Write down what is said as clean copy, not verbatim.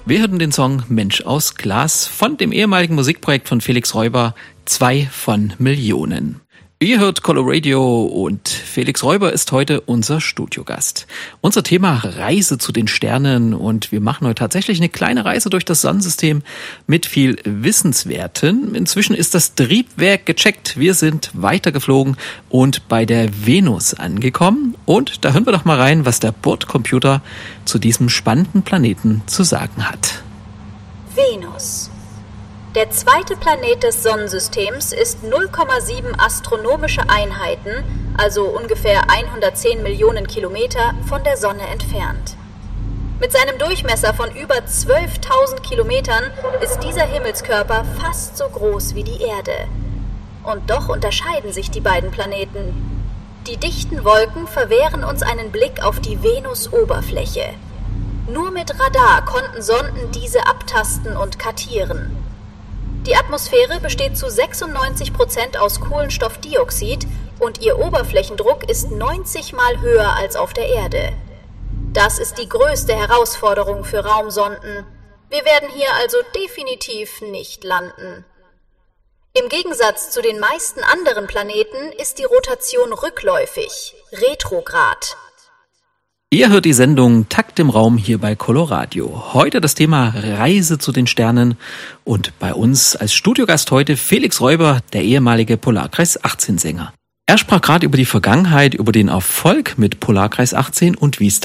Wir hörten den Song Mensch aus Glas von dem ehemaligen Musikprojekt von Felix Räuber, 2 von Millionen. Ihr hört Coloradio und Felix Räuber ist heute unser Studiogast. Unser Thema Reise zu den Sternen und wir machen heute tatsächlich eine kleine Reise durch das Sonnensystem mit viel Wissenswerten. Inzwischen ist das Triebwerk gecheckt, wir sind weitergeflogen und bei der Venus angekommen. Und da hören wir doch mal rein, was der Bordcomputer zu diesem spannenden Planeten zu sagen hat. Venus. Der zweite Planet des Sonnensystems ist 0,7 astronomische Einheiten, also ungefähr 110 Millionen Kilometer, von der Sonne entfernt. Mit seinem Durchmesser von über 12.000 Kilometern ist dieser Himmelskörper fast so groß wie die Erde. Und doch unterscheiden sich die beiden Planeten. Die dichten Wolken verwehren uns einen Blick auf die Venus-Oberfläche. Nur mit Radar konnten Sonden diese abtasten und kartieren. Die Atmosphäre besteht zu 96% aus Kohlenstoffdioxid und ihr Oberflächendruck ist 90 Mal höher als auf der Erde. Das ist die größte Herausforderung für Raumsonden. Wir werden hier also definitiv nicht landen. Im Gegensatz zu den meisten anderen Planeten ist die Rotation rückläufig, retrograd. Ihr hört die Sendung Takt im Raum hier bei Coloradio. Heute das Thema Reise zu den Sternen und bei uns als Studiogast heute Felix Räuber, der ehemalige Polarkreis 18 Sänger. Er sprach gerade über die Vergangenheit, über den Erfolg mit Polarkreis 18 und wie es